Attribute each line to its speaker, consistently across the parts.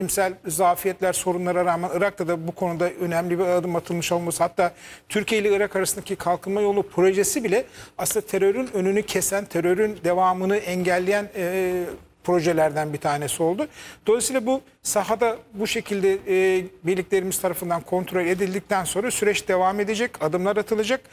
Speaker 1: bilimsel zafiyetler, sorunlara rağmen Irak'ta da bu konuda önemli bir adım atılmış olması, hatta Türkiye ile Irak arasındaki kalkınma yolu projesi bile aslında terörün önünü kesen, terörün devamını engelleyen projelerden bir tanesi oldu. Dolayısıyla bu sahada bu şekilde birliklerimiz tarafından kontrol edildikten sonra süreç devam edecek, adımlar atılacak.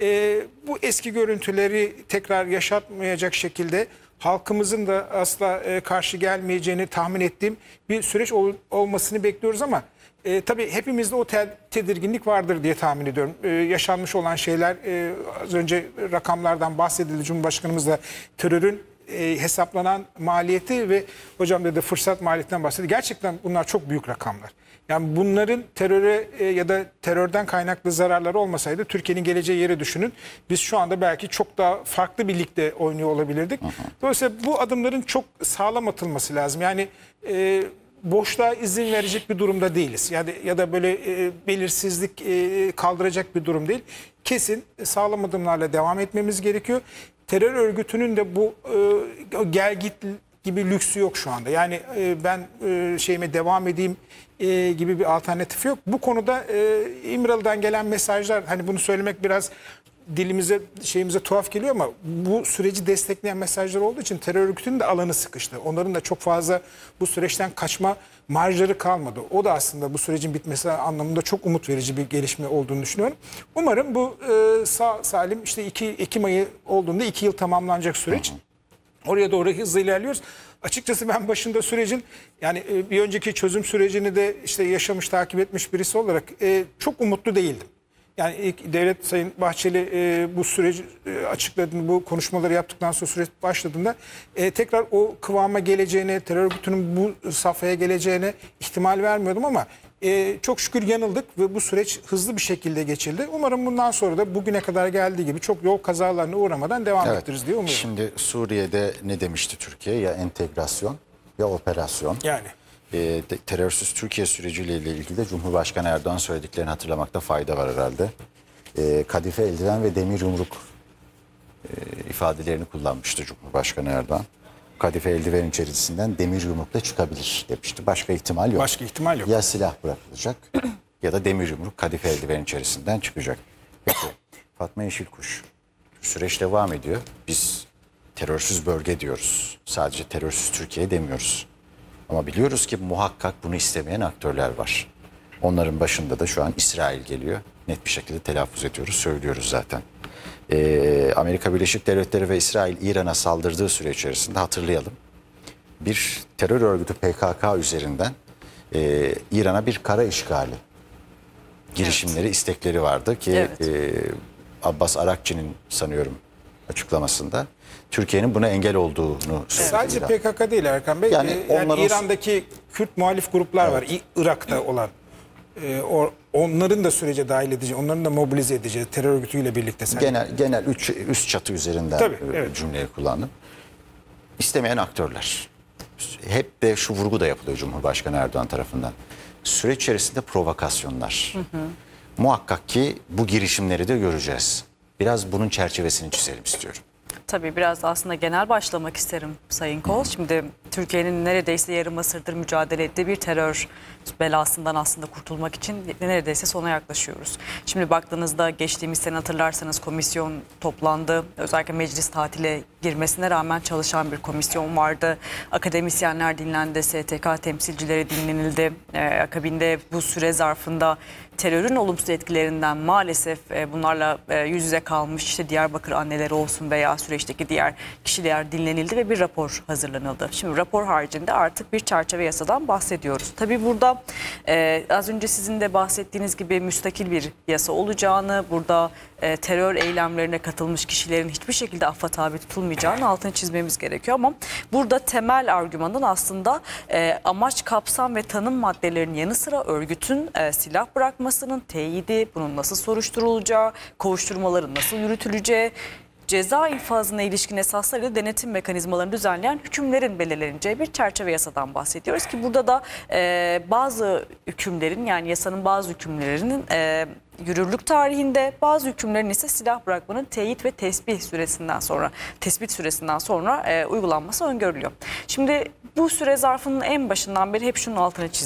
Speaker 1: Bu eski görüntüleri tekrar yaşatmayacak şekilde halkımızın da asla karşı gelmeyeceğini tahmin ettiğim bir süreç olmasını bekliyoruz ama tabii hepimizde o tedirginlik vardır diye tahmin ediyorum. Yaşanmış olan şeyler, az önce rakamlardan bahsedildi. Cumhurbaşkanımız da terörün hesaplanan maliyeti ve hocam dedi fırsat maliyetinden bahsetti. Gerçekten bunlar çok büyük rakamlar. Yani bunların teröre ya da terörden kaynaklı zararları olmasaydı Türkiye'nin geleceği yeri düşünün. Biz şu anda belki çok daha farklı bir ligde oynuyor olabilirdik. Dolayısıyla bu adımların çok sağlam atılması lazım. Yani boşluğa izin verecek bir durumda değiliz. Yani ya da böyle belirsizlik kaldıracak bir durum değil. Kesin sağlam adımlarla devam etmemiz gerekiyor. Terör örgütünün de bu gel git gibi lüksü yok şu anda. Yani ben şeyime devam edeyim gibi bir alternatif yok. Bu konuda İmralı'dan gelen mesajlar, hani bunu söylemek biraz dilimize şeyimize tuhaf geliyor ama bu süreci destekleyen mesajlar olduğu için terör örgütünün de alanı sıkıştı. Onların da çok fazla bu süreçten kaçma marjları kalmadı. O da aslında bu sürecin bitmesi anlamında çok umut verici bir gelişme olduğunu düşünüyorum. Umarım bu sağ salim işte 2 Ekim ayı olduğunda 2 yıl tamamlanacak süreç. Oraya doğru hızlı ilerliyoruz. Açıkçası ben başında sürecin, yani bir önceki çözüm sürecini de işte yaşamış, takip etmiş birisi olarak çok umutlu değildim. Yani ilk devlet Sayın Bahçeli bu süreci açıkladığında, bu konuşmaları yaptıktan sonra süreç başladığında tekrar o kıvama geleceğine, terör örgütünün bu safhaya geleceğine ihtimal vermiyordum ama çok şükür yanıldık ve bu süreç hızlı bir şekilde geçildi. Umarım bundan sonra da bugüne kadar geldiği gibi çok yol kazalarına uğramadan devam ettiririz diye umuyorum.
Speaker 2: Şimdi Suriye'de ne demişti Türkiye? Ya entegrasyon ya operasyon.
Speaker 1: Yani.
Speaker 2: Terörsüz Türkiye süreciyle ilgili de Cumhurbaşkanı Erdoğan söylediklerini hatırlamakta fayda var herhalde. Kadife eldiven ve demir yumruk ifadelerini kullanmıştı Cumhurbaşkanı Erdoğan. Kadife eldiven içerisinden demir yumrukla çıkabilir demişti. Başka ihtimal yok.
Speaker 1: Başka ihtimal yok.
Speaker 2: Ya silah bırakılacak ya da demir yumruk kadife eldiven içerisinden çıkacak. Peki Fatma Yeşilkuş, süreç devam ediyor. Biz terörsüz bölge diyoruz. Sadece terörsüz Türkiye demiyoruz. Ama biliyoruz ki muhakkak bunu istemeyen aktörler var. Onların başında da şu an İsrail geliyor. Net bir şekilde telaffuz ediyoruz, söylüyoruz zaten. Amerika Birleşik Devletleri ve İsrail İran'a saldırdığı süre içerisinde hatırlayalım. Bir terör örgütü PKK üzerinden İran'a bir kara işgali girişimleri, istekleri vardı ki Abbas Arakçı'nın sanıyorum açıklamasında Türkiye'nin buna engel olduğunu söyledi.
Speaker 1: Sadece PKK değil Erkan Bey.
Speaker 2: Yani onların...
Speaker 1: İran'daki Kürt muhalif gruplar var. Irak'ta olan. Onların da sürece dahil edeceğiz. Onların da mobilize edeceğiz terör örgütüyle birlikte.
Speaker 2: Genel üst çatı üzerinden cümleyi kullandım. İstemeyen aktörler. Hep de şu vurgu da yapılıyor Cumhurbaşkanı Erdoğan tarafından. Süreç içerisinde provokasyonlar. Muhakkak ki bu girişimleri de göreceğiz. Biraz bunun çerçevesini çizelim istiyorum.
Speaker 3: Tabii biraz da aslında genel başlamak isterim Sayın Kol. Şimdi Türkiye'nin neredeyse yarım asırdır mücadele ettiği bir terör belasından aslında kurtulmak için neredeyse sona yaklaşıyoruz. Şimdi baktığınızda geçtiğimiz sene hatırlarsanız komisyon toplandı. Özellikle meclis tatile girmesine rağmen çalışan bir komisyon vardı. Akademisyenler dinlendi, STK temsilcileri dinlenildi. Akabinde bu süre zarfında terörün olumsuz etkilerinden maalesef bunlarla yüz yüze kalmış işte Diyarbakır anneleri olsun veya süreçteki diğer kişiler dinlenildi ve bir rapor hazırlanıldı. Şimdi rapor haricinde artık bir çerçeve yasadan bahsediyoruz. Tabii burada az önce sizin de bahsettiğiniz gibi müstakil bir yasa olacağını, burada terör eylemlerine katılmış kişilerin hiçbir şekilde affa tabi tutulmayacağını altını çizmemiz gerekiyor. Ama burada temel argümanın aslında amaç, kapsam ve tanım maddelerinin yanı sıra örgütün silah bırakmasının teyidi, bunun nasıl soruşturulacağı, kovuşturmaların nasıl yürütüleceği, ceza infazına ilişkin esaslarıyla denetim mekanizmalarını düzenleyen hükümlerin belirleneceği bir çerçeve yasadan bahsediyoruz ki burada da bazı hükümlerin, yani yasanın bazı hükümlerinin yürürlük tarihinde, bazı hükümlerin ise silah bırakmanın teyit ve tespit süresinden sonra uygulanması öngörülüyor. Şimdi bu süre zarfının en başından beri hep şunun altını çizdim.